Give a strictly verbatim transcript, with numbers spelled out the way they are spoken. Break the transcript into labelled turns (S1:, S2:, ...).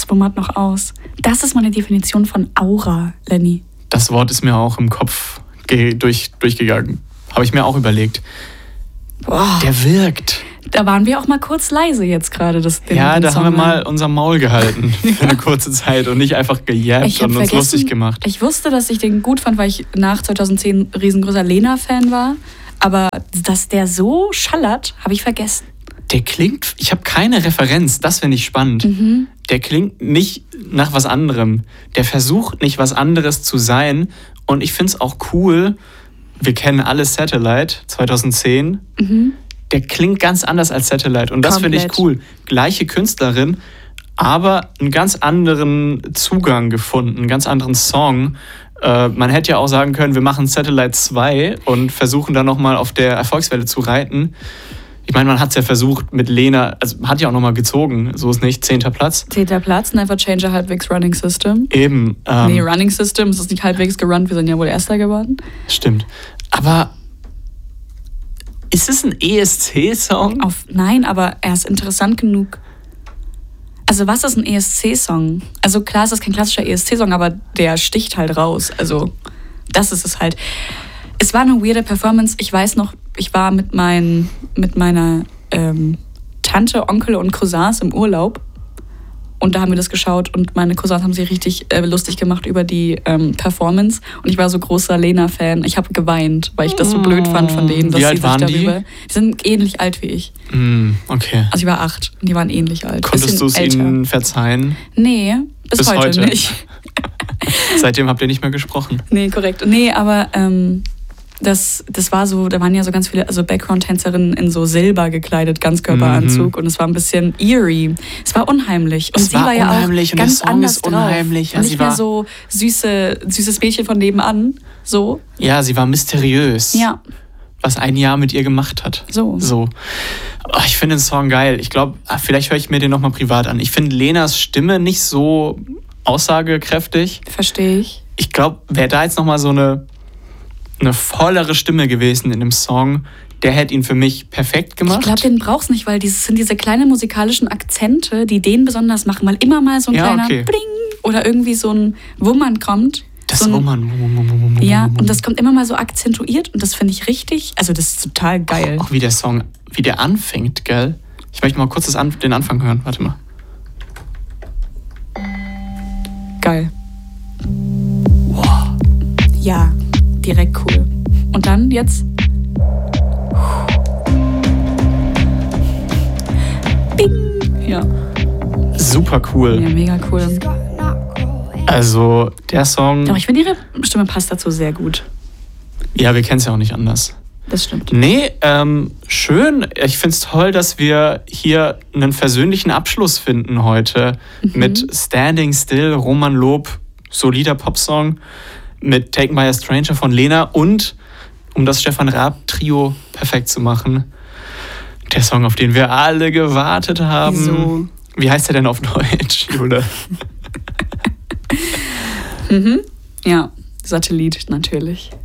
S1: das wummert noch aus. Das ist meine Definition von Aura, Lenny.
S2: Das Wort ist mir auch im Kopf ge- durch, durchgegangen. Habe ich mir auch überlegt.
S1: Boah.
S2: Der wirkt.
S1: Da waren wir auch mal kurz leise jetzt gerade. Das, den,
S2: Ja,
S1: den
S2: da
S1: Song
S2: haben wir mal unser Maul gehalten für eine kurze Zeit und nicht einfach gejappt
S1: Ich hab
S2: und uns
S1: vergessen,
S2: lustig gemacht.
S1: Ich wusste, dass ich den gut fand, weil ich nach zweitausendzehn riesengroßer Lena-Fan war. Aber dass der so schallert, habe ich vergessen.
S2: Der klingt, ich habe keine Referenz, das finde ich spannend.
S1: Mhm.
S2: Der klingt nicht nach was anderem. Der versucht nicht was anderes zu sein. Und ich finde es auch cool, wir kennen alle Satellite zweitausendzehn.
S1: Mhm.
S2: Der klingt ganz anders als Satellite. Und das finde ich
S1: Komplett.
S2: cool. Gleiche Künstlerin, aber einen ganz anderen Zugang gefunden, einen ganz anderen Song. Äh, man hätte ja auch sagen können, wir machen Satellite zwei und versuchen dann nochmal auf der Erfolgswelle zu reiten. Ich meine, man hat es ja versucht mit Lena, also hat ja auch nochmal gezogen, so ist nicht, zehnter Platz.
S1: Zehnter Platz, Never Change a halbwegs Running System.
S2: Eben. Ähm,
S1: Nee, Running System, es ist nicht halbwegs gerannt, wir sind ja wohl Erster geworden.
S2: Stimmt. Aber ist es ein E S C-Song?
S1: Auf, nein, aber er ist interessant genug. Also was ist ein E S C-Song? Also klar, es ist kein klassischer E S C-Song, aber der sticht halt raus. Also das ist es halt. Es war eine weirde Performance. Ich weiß noch, ich war mit, mein, mit meiner ähm, Tante, Onkel und Cousins im Urlaub. Und da haben wir das geschaut und meine Cousins haben sich richtig äh, lustig gemacht über die ähm, Performance. Und ich war so großer Lena-Fan. Ich habe geweint, weil ich das so blöd fand von denen. Dass
S2: Wie alt
S1: sie sich
S2: waren
S1: darüber,
S2: die?
S1: Die sind ähnlich alt wie ich.
S2: Mm, okay.
S1: Also ich war acht und die waren ähnlich alt.
S2: Konntest du es
S1: Bisschen älter.
S2: ihnen verzeihen?
S1: Nee, bis,
S2: Bis
S1: heute,
S2: heute.
S1: nicht.
S2: Seitdem habt ihr nicht mehr gesprochen.
S1: Nee, korrekt. Nee, aber ähm, das, das war so, da waren ja so ganz viele, also Background-Tänzerinnen in so Silber gekleidet, Ganzkörperanzug
S2: Mhm.
S1: und es war ein bisschen eerie. Es war unheimlich. Und
S2: Es
S1: sie
S2: war
S1: war ja auch
S2: unheimlich und der
S1: ganz
S2: Song
S1: anders
S2: ist unheimlich.
S1: drauf.
S2: Ja,
S1: Und
S2: sie
S1: nicht mehr
S2: war-
S1: so süße, süßes Mädchen von nebenan. So.
S2: Ja, sie war mysteriös.
S1: Ja,
S2: Was ein Jahr mit ihr gemacht hat.
S1: so.
S2: So. Oh, ich finde den Song geil. Ich glaube, vielleicht höre ich mir den nochmal privat an. Ich finde Lenas Stimme nicht so aussagekräftig.
S1: Verstehe ich.
S2: Ich glaube, wäre da jetzt nochmal so eine, eine vollere Stimme gewesen in dem Song, der hätte ihn für mich perfekt gemacht.
S1: Ich glaube, den brauchst du nicht, weil dieses sind diese kleinen musikalischen Akzente, die den besonders machen, weil immer mal so ein
S2: Ja,
S1: kleiner
S2: okay.
S1: Bling oder irgendwie so ein Wummern kommt.
S2: das
S1: so ein,
S2: Wummern.
S1: Ja, und das kommt immer mal so akzentuiert und das finde ich richtig, also das ist total geil.
S2: Auch wie der Song, wie der anfängt, gell? Ich möchte mal kurz das An- den Anfang hören. Warte mal.
S1: Geil. Ja, direkt cool. Und dann jetzt? Bing! Ja,
S2: Super cool.
S1: ja mega cool.
S2: Also, der Song,
S1: Aber ich finde, ihre Stimme passt dazu sehr gut.
S2: ja, wir kennen es ja auch nicht anders.
S1: Das stimmt.
S2: Nee, ähm, schön. Ich finde es toll, dass wir hier einen versöhnlichen Abschluss finden heute mit Standing Still, Roman Lob, solider Popsong, mit Take My a Stranger von Lena und, um das Stefan Raab-Trio perfekt zu machen, der Song, auf den wir alle gewartet haben.
S1: So.
S2: Wie heißt der denn auf Deutsch, Jule?
S1: Mhm. Ja, Satellit natürlich.